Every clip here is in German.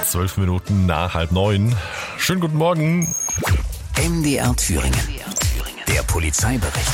12 Minuten nach 8:30. Schönen guten Morgen. MDR Thüringen. Der Polizeibericht.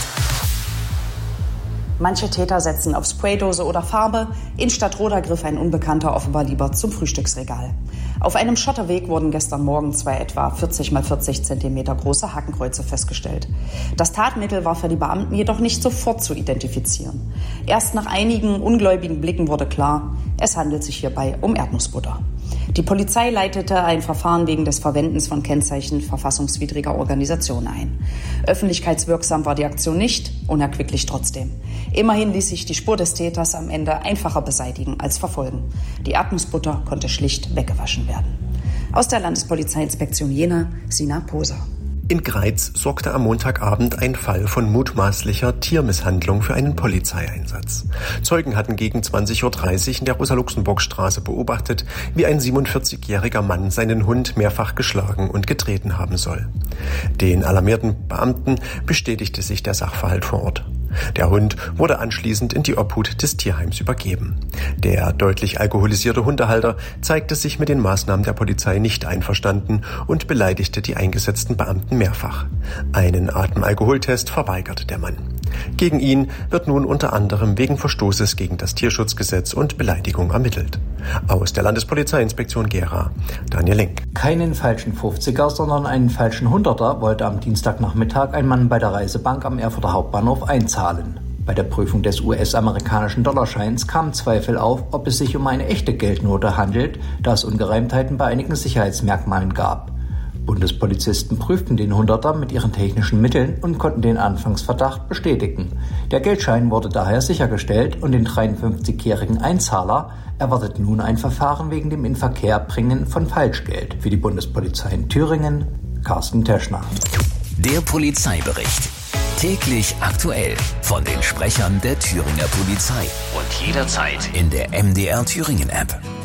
Manche Täter setzen auf Spraydose oder Farbe. In Stadtroda griff ein Unbekannter offenbar lieber zum Frühstücksregal. Auf einem Schotterweg wurden gestern Morgen zwei etwa 40 x 40 cm große Hakenkreuze festgestellt. Das Tatmittel war für die Beamten jedoch nicht sofort zu identifizieren. Erst nach einigen ungläubigen Blicken wurde klar, es handelt sich hierbei um Erdnussbutter. Die Polizei leitete ein Verfahren wegen des Verwendens von Kennzeichen verfassungswidriger Organisationen ein. Öffentlichkeitswirksam war die Aktion nicht, unerquicklich trotzdem. Immerhin ließ sich die Spur des Täters am Ende einfacher beseitigen als verfolgen. Die Erdnussbutter konnte schlicht weggewaschen werden. Aus der Landespolizeiinspektion Jena, Sina Poser. In Greiz sorgte am Montagabend ein Fall von mutmaßlicher Tiermisshandlung für einen Polizeieinsatz. Zeugen hatten gegen 20:30 Uhr in der Rosa-Luxemburg-Straße beobachtet, wie ein 47-jähriger Mann seinen Hund mehrfach geschlagen und getreten haben soll. Den alarmierten Beamten bestätigte sich der Sachverhalt vor Ort. Der Hund wurde anschließend in die Obhut des Tierheims übergeben. Der deutlich alkoholisierte Hundehalter zeigte sich mit den Maßnahmen der Polizei nicht einverstanden und beleidigte die eingesetzten Beamten mehrfach. Einen Atemalkoholtest verweigerte der Mann. Gegen ihn wird nun unter anderem wegen Verstoßes gegen das Tierschutzgesetz und Beleidigung ermittelt. Aus der Landespolizeiinspektion Gera, Daniel Lenk. Keinen falschen 50er, sondern einen falschen 100er wollte am Dienstagnachmittag ein Mann bei der Reisebank am Erfurter Hauptbahnhof einzahlen. Bei der Prüfung des US-amerikanischen Dollarscheins kamen Zweifel auf, ob es sich um eine echte Geldnote handelt, da es Ungereimtheiten bei einigen Sicherheitsmerkmalen gab. Bundespolizisten prüften den 100er mit ihren technischen Mitteln und konnten den Anfangsverdacht bestätigen. Der Geldschein wurde daher sichergestellt und den 53-jährigen Einzahler erwartet nun ein Verfahren wegen dem Inverkehrbringen von Falschgeld. Für die Bundespolizei in Thüringen, Carsten Teschner. Der Polizeibericht. Täglich aktuell von den Sprechern der Thüringer Polizei. Und jederzeit in der MDR Thüringen App.